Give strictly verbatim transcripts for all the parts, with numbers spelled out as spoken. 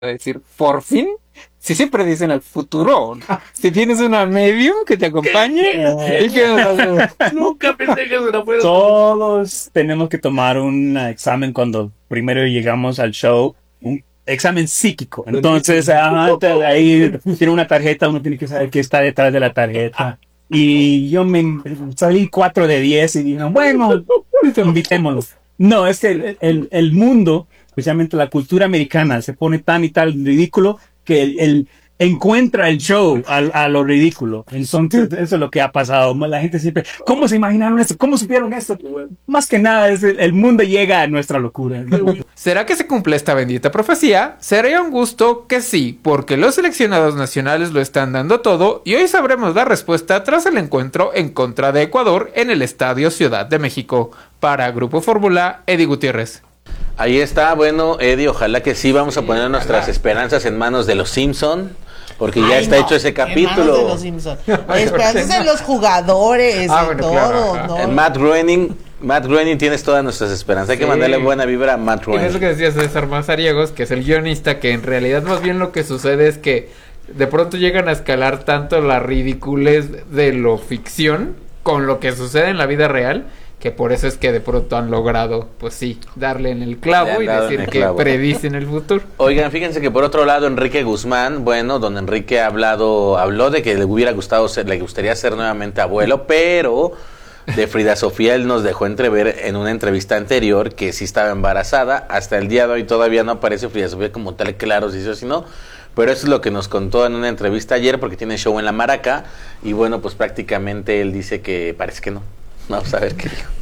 decir, por fin, si siempre dicen al futuro, ¿no? Si tienes una medium que te acompañe, ¿y qué nos hace? Nunca pensé que eso no fuera. Todos tenemos que tomar un examen cuando primero llegamos al show, un examen psíquico. Entonces, ah, ahí tiene una tarjeta, uno tiene que saber qué está detrás de la tarjeta. Y yo me salí cuatro de diez y dije, bueno, invitémoslos. No, es que el, el, el mundo, especialmente la cultura americana, se pone tan y tal ridículo que el, el encuentra el show a, a lo ridículo. Entonces, eso es lo que ha pasado. La gente siempre, ¿cómo se imaginaron esto? ¿Cómo supieron esto? Más que nada, es el, el mundo llega a nuestra locura. ¿Será que se cumple esta bendita profecía? Sería un gusto que sí, porque los seleccionados nacionales lo están dando todo y hoy sabremos la respuesta tras el encuentro en contra de Ecuador en el Estadio Ciudad de México. Para Grupo Fórmula, Eddie Gutiérrez. Ahí está, bueno, Eddie, ojalá que sí, vamos a poner nuestras esperanzas en manos de los Simpson, porque ya Ay, está no, hecho ese capítulo. En manos de los Simpson. Esperanzas en los jugadores, Ah, en bueno, todo, claro, ¿no? En Matt Groening, Matt Groening tienes todas nuestras esperanzas. Hay que Sí. mandarle buena vibra a Matt Y eso Groening. que decía César Mazariegos, que es el guionista, que en realidad más bien lo que sucede es que de pronto llegan a escalar tanto la ridiculez de lo ficción con lo que sucede en la vida real, que por eso es que de pronto han logrado, pues sí, darle en el Le clavo han y dado en decir el que clavo. predicen el futuro. Oigan, fíjense que por otro lado Enrique Guzmán, bueno, don Enrique ha hablado, habló de que le hubiera gustado ser, le gustaría ser nuevamente abuelo, pero de Frida Sofía él nos dejó entrever en una entrevista anterior que sí estaba embarazada. Hasta el día de hoy todavía no aparece Frida Sofía como tal claro si sí o si no, pero eso es lo que nos contó en una entrevista ayer porque tiene show en La Maraca y bueno, pues prácticamente él dice que parece que no. Vamos a ver qué dijo.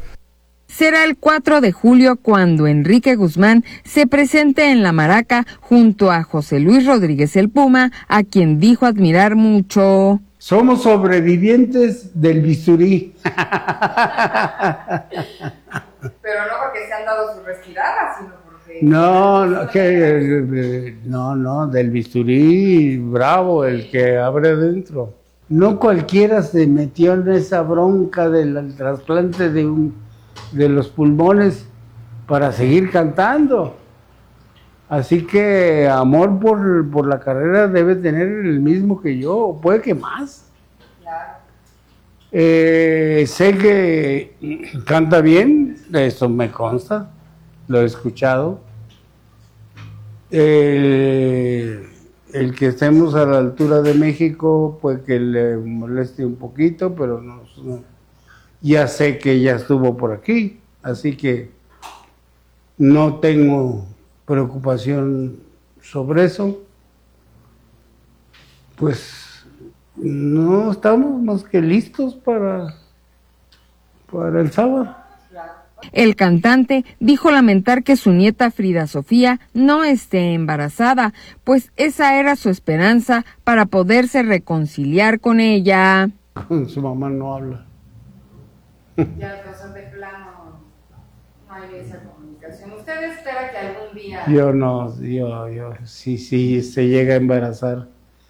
Será el cuatro de julio cuando Enrique Guzmán se presente en La Maraca junto a José Luis Rodríguez el Puma, a quien dijo admirar mucho. Somos sobrevivientes del bisturí. Pero no porque se han dado sus respiradas, sino porque... No, no, que, no, no, del bisturí bravo, el que abre adentro. No cualquiera se metió en esa bronca del trasplante de, un, de los pulmones para seguir cantando. Así que amor por, por la carrera debe tener el mismo que yo, puede que más. Claro. Eh, sé que canta bien, eso me consta, lo he escuchado. Eh, el que estemos a la altura de México, pues que le moleste un poquito, pero no, no, ya sé que ella estuvo por aquí, así que no tengo preocupación sobre eso. Pues no estamos más que listos para, para el sábado. El cantante dijo lamentar que su nieta Frida Sofía no esté embarazada, pues esa era su esperanza para poderse reconciliar con ella. Su mamá no habla. Ya entonces de plano no hay esa comunicación. ¿Usted espera que algún día... Yo no, yo, yo, si, si se llega a embarazar,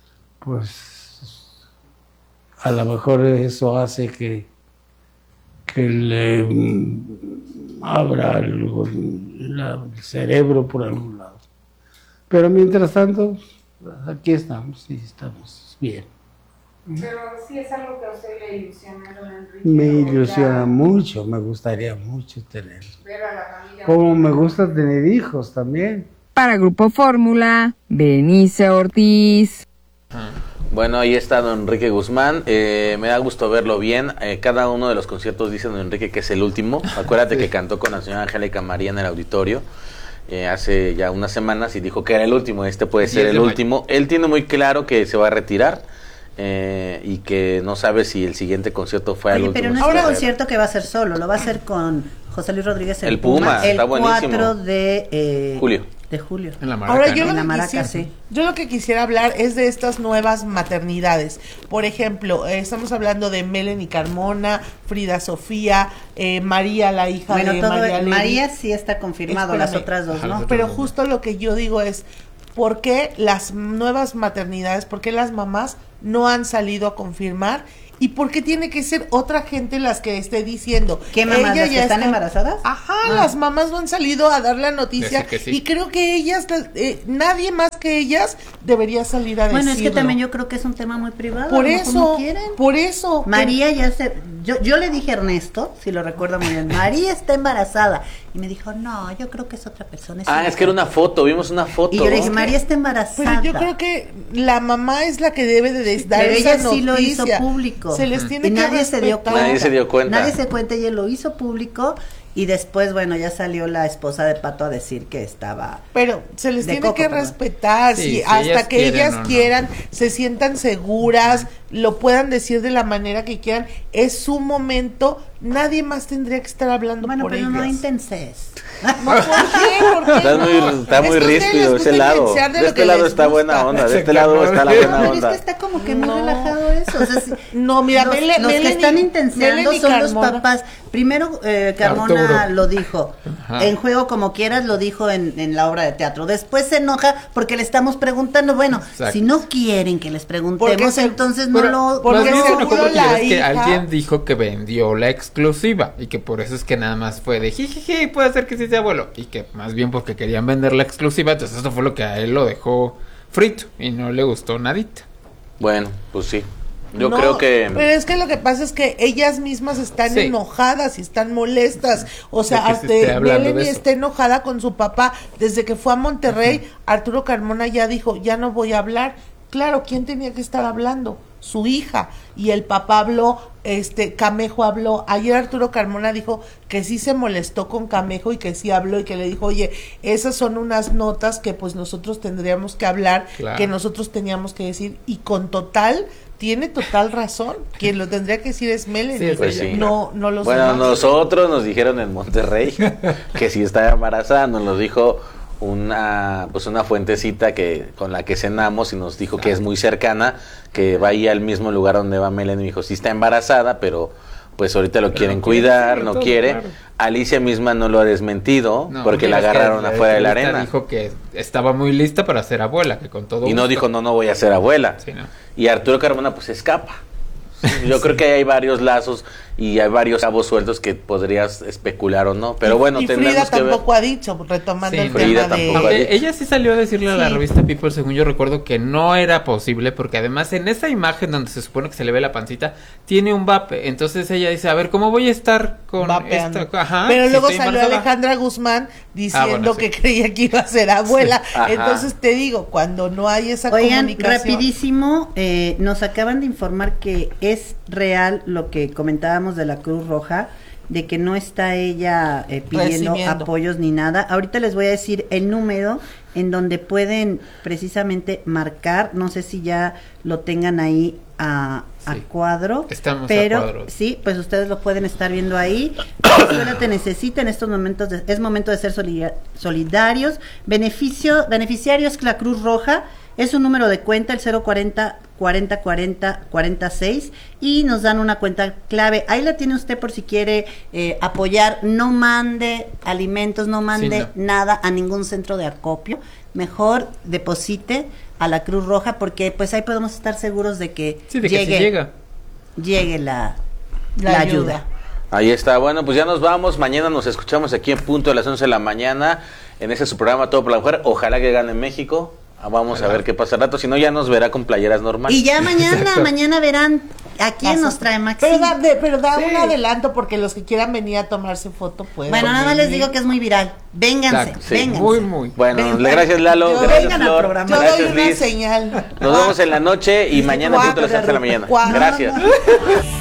pues a lo mejor eso hace que, que le mm, abra algo, la- el cerebro por algún lado. Pero mientras tanto, aquí estamos, sí, estamos bien. Pero sí es algo que a usted le ilusiona, don Enrique. Me o ilusiona ya mucho, me gustaría mucho tener. ver a la familia. Como me gusta tener hijos también. Para Grupo Fórmula, Berenice Ortiz. Bueno, ahí está don Enrique Guzmán, eh, me da gusto verlo bien, eh, cada uno de los conciertos dice don Enrique que es el último, acuérdate que cantó con la señora Angélica María en el auditorio eh, hace ya unas semanas y dijo que era el último, este puede ser el último, él tiene muy claro que se va a retirar eh, y que no sabe si el siguiente concierto fue al Oye, último. pero no es Ahora, un concierto que va a ser solo, lo va a hacer con José Luis Rodríguez el, El Puma, el está buenísimo. cuatro de eh, Julio. de julio. En la Maraca, Ahora yo ¿no? lo, En la que Maraca, quisiera, sí. yo lo que quisiera hablar es de estas nuevas maternidades. Por ejemplo, eh, estamos hablando de Melanie Carmona, Frida Sofía, eh, María, la hija Bueno, de todo, María Levy. María sí está confirmado, las Espérame. otras dos, Ajá, ¿no? las otras Pero dos. justo lo que yo digo es, ¿por qué las nuevas maternidades, por qué las mamás no han salido a confirmar? ¿Y por qué tiene que ser otra gente las que esté diciendo? ¿Qué mamás, Ella las que ya están está- embarazadas? Ajá, Ah. las mamás no han salido a dar la noticia Decir que sí. y creo que ellas, eh, nadie más que ellas debería salir a decirlo. Bueno, es que también yo creo que es un tema muy privado. Por a lo mejor eso, no quieren. por eso. María ya se... Yo, yo le dije a Ernesto, si lo recuerda muy bien, María está embarazada. Y me dijo, no, yo creo que es otra persona. Ah, es que era una foto, vimos una foto. Y yo le dije, ¿no? María está embarazada. Pero yo creo que la mamá es la que debe de des- dar Pero esa ella sí lo hizo noticia. público. Se les tiene y que nadie se dio respetar. cuenta. Nadie se dio cuenta. Nadie se cuenta, ella lo hizo público. Y después, bueno, ya salió la esposa de Pato a decir que estaba... Pero se les De tiene coco, que perdón. respetar, Sí, si si hasta ellas que quieren ellas o no. quieran, se sientan seguras, lo puedan decir de la manera que quieran, es su momento, nadie más tendría que estar hablando Bueno, por pero no ellas. intenses. No, ¿por qué? ¿Por qué Está no? muy, está Es muy que a ustedes les ríspido gusta ese lado. influenciar de De lo este que lado les está buena gusta. onda, de Se este lado calmó. está la No, buena pero es onda. que está como que muy No. relajado eso. O sea, si- No, mira, los, Mele- los que Melanie- están intenseando Melanie son los Carmona. papás. Primero, eh, Carmona Arturo. lo dijo. Ajá. En Juego Como Quieras lo dijo en, en la obra de teatro. Después se enoja porque le estamos preguntando. Bueno, Exacto. si no quieren que les Porque preguntemos, se- entonces no Pero, lo... porque más bien no- se seguro enojó porque la es que hija- alguien dijo que vendió la exclusiva y que por eso es que nada más fue de jijiji, puede ser que sí sea abuelo. Y que más bien porque querían vender la exclusiva, entonces eso fue lo que a él lo dejó frito y no le gustó nadita. Bueno, pues sí. Yo No, creo que... Pero es que lo que pasa es que ellas mismas están Sí. enojadas y están molestas. O sea, De que se hasta esté hablando de Melanie eso. está enojada con su papá. Desde que fue a Monterrey, Arturo Carmona ya dijo, ya no voy a hablar. Claro, ¿quién tenía que estar hablando? Su hija. Y el papá habló, este, Camejo habló. Ayer Arturo Carmona dijo que sí se molestó con Camejo y que sí habló y que le dijo, oye, esas son unas notas que pues nosotros tendríamos que hablar, Claro. que nosotros teníamos que decir. Y con total... Tiene total razón. Quien lo tendría que decir es Melanie. Sí, es Pues sí. No, no los Bueno, demás. nosotros nos dijeron en Monterrey que si estaba embarazada, nos lo dijo una pues una fuentecita que con la que cenamos y nos dijo que es muy cercana, que va ahí al mismo lugar donde va Melanie. Me dijo, sí está embarazada, pero pues ahorita lo Pero quieren no quiere cuidar, decirlo no todo, quiere. claro. Alicia misma no lo ha desmentido No, porque mira, la es que agarraron afuera de la entrevista arena. Dijo que estaba muy lista para ser abuela, que con todo Y no gusto. dijo, no, no voy a ser abuela. Sí, no. Y Arturo Carmona pues escapa. Yo creo que hay varios lazos y hay varios cabos sueltos que podrías especular o no. Pero bueno, y Frida tendremos que ver. tampoco ha dicho, retomando Sí, el Frida tema de... tampoco ha Aunque dicho. ella sí salió a decirle a la Sí. revista People, según yo recuerdo, que no era posible, porque además en esa imagen donde se supone que se le ve la pancita, tiene un vape. Entonces ella dice, a ver, ¿cómo voy a estar con vapeando. esta? Ajá, Pero si luego estoy salió embarazada. Alejandra Guzmán diciendo Ah, bueno, sí. que creía que iba a ser abuela. Sí. Ajá. Entonces te digo, cuando no hay esa Oigan, comunicación... rapidísimo, eh, nos acaban de informar que es real lo que comentábamos de la Cruz Roja, de que no está ella eh, pidiendo Recibiendo. apoyos ni nada. Ahorita les voy a decir el número en donde pueden precisamente marcar, no sé si ya lo tengan ahí a, a Sí. cuadro, Estamos a pero cuadro. sí, pues ustedes lo pueden estar viendo ahí. Venezuela te necesita en estos momentos, de- es momento de ser solida- solidarios. Beneficio, beneficiarios la Cruz Roja, es un número de cuenta, el cero cuarenta cuarenta cuarenta cuarenta y seis, y nos dan una cuenta clave. Ahí la tiene usted por si quiere eh, apoyar. No mande alimentos, no mande Sí, no. nada a ningún centro de acopio. Mejor deposite a la Cruz Roja, porque pues ahí podemos estar seguros de que Sí, de que llegue, sí llega. llegue la, La la ayuda. ayuda. Ahí está, bueno, pues ya nos vamos. Mañana nos escuchamos aquí en punto de las once de la mañana en ese su programa Todo por la Mujer. Ojalá que gane México. Ah, Vamos Ojalá. a ver qué pasa al rato. Si no, ya nos verá con playeras normales. Y ya mañana, mañana verán a quién Las- nos trae Maxi. Pero da, de- pero da Sí. un adelanto porque los que quieran venir a tomarse foto pueden. Bueno, nada más les digo que es muy viral. Vénganse, Exacto, sí, vénganse. Muy, muy. Bueno, Vengan. gracias Lalo, Yo- gracias vengan al Flor, programa. Yo gracias doy una Liz. señal. Nos vemos en la noche y mañana a punto de las once de la mañana. Cuatro. Gracias.